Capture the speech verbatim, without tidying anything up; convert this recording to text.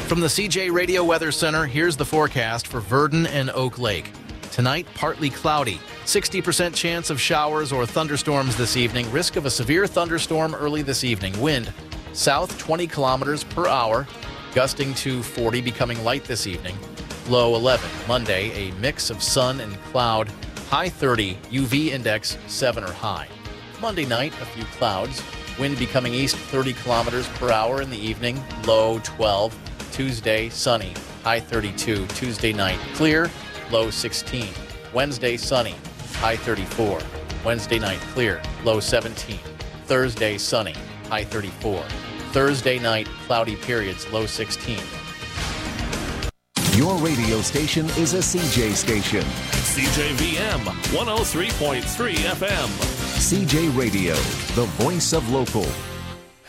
From the C J Radio Weather Center, here's the forecast for Verdon and Oak Lake. Tonight, partly cloudy. sixty percent chance of showers or thunderstorms this evening. Risk of a severe thunderstorm early this evening. Wind south twenty kilometers per hour, gusting to forty, becoming light this evening. Low eleven. Monday, a mix of sun and cloud. High thirty. U V index seven or high. Monday night, a few clouds. Wind becoming east thirty kilometers per hour in the evening. Low twelve. Tuesday, sunny. High thirty-two. Tuesday night, clear. Low sixteen. Wednesday, sunny. High thirty-four. Wednesday night, clear. Low seventeen. Thursday, sunny. High thirty-four. Thursday night, cloudy periods. Low sixteen. Your radio station is a C J station. C J V M one oh three point three F M. C J Radio, the voice of local.